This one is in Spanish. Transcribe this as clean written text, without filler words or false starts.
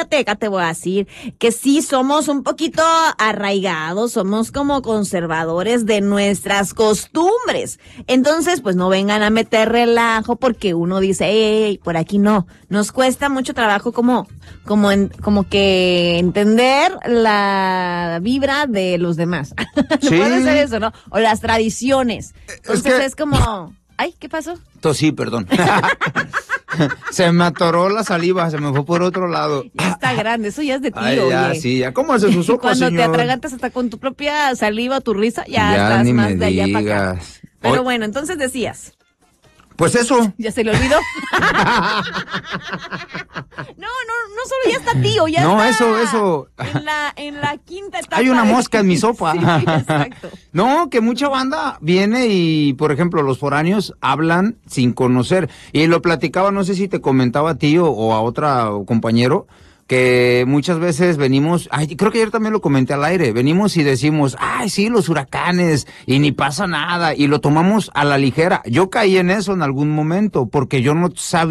Zacatecas te voy a decir que sí somos un poquito arraigados, somos como conservadores de nuestras costumbres. Entonces, pues no vengan a meter relajo porque uno dice, hey, por aquí no. Nos cuesta mucho trabajo como que entender la vibra de los demás. Sí. Puede ser eso, ¿no? O las tradiciones. Entonces es como, ay, ¿qué pasó? Sí, perdón. Se me atoró la saliva, se me fue por otro lado. Ya está grande, eso ya es de tío. Ay, ya, oye. sí, ya. ¿Cómo hace sus ojos, Cuando señor? te atragantas hasta con tu propia saliva, tu risa, ya estás ni más me de allá para acá. digas. Pero bueno, entonces decías. Pues eso. ¿Ya se le olvidó? No solo ya está tío, ya No, está. eso. En la quinta etapa. Hay una mosca en mi sopa. Sí, exacto. No, que mucha banda viene y, por ejemplo, los foráneos hablan sin conocer. Y lo platicaba, no sé si te comentaba a ti o a otro compañero, que muchas veces venimos, creo que ayer también lo comenté al aire, venimos y decimos, ay, sí, los huracanes, y ni pasa nada, y lo tomamos a la ligera. Yo caí en eso en algún momento, porque yo no sabía